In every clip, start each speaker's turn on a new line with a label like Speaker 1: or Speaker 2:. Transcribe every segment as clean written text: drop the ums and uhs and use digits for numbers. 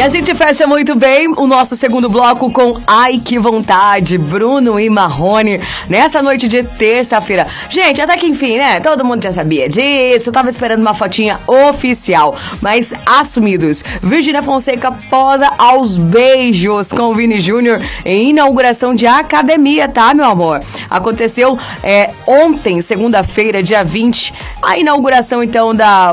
Speaker 1: a gente fecha muito bem o nosso segundo bloco com Ai Que Vontade, Bruno e Marrone, nessa noite de terça-feira. Gente, até que enfim, né? Todo mundo já sabia disso, tava esperando uma fotinha oficial, mas assumidos. Virgínia Fonseca posa aos beijos com o Vini Júnior em inauguração de academia, tá, meu amor? Aconteceu ontem, segunda-feira, dia 20, a inauguração, então, da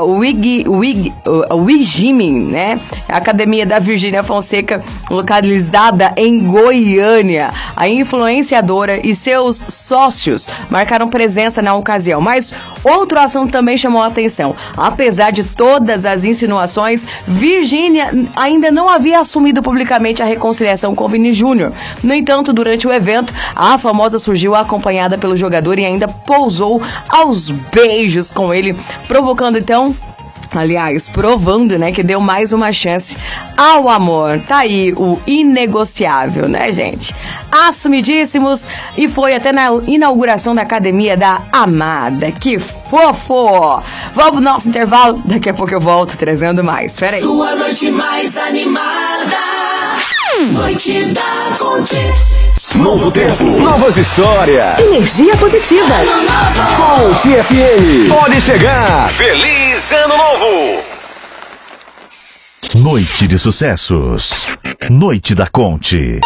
Speaker 1: Wigimin, né? A academia da Virgínia Fonseca, localizada em Goiânia. A influenciadora e seus sócios marcaram presença na ocasião, mas outro assunto também chamou a atenção. Apesar de todas as insinuações, Virgínia ainda não havia assumido publicamente a reconciliação com Vini Júnior. No entanto, durante o evento, a famosa surgiu acompanhada pelo jogador e ainda pousou aos beijos com ele, provocando então... Aliás, provando, né, que deu mais uma chance ao amor. Tá aí o inegociável, né, gente? Assumidíssimos, e foi até na inauguração da academia da amada. Que fofo! Vamos pro nosso intervalo, daqui a pouco eu volto trazendo mais. Pera aí.
Speaker 2: Sua noite mais animada, Noite da Conte.
Speaker 3: Novo tempo, novas histórias,
Speaker 4: energia positiva.
Speaker 3: Conte FM. Pode chegar. Feliz Ano Novo.
Speaker 5: Noite de sucessos. Noite da Conte.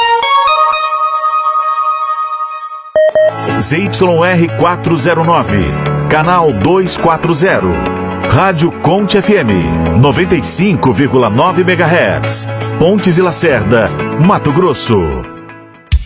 Speaker 5: ZYR 409, canal 240. Rádio Conte FM, 95,9 MHz. Pontes e Lacerda, Mato Grosso.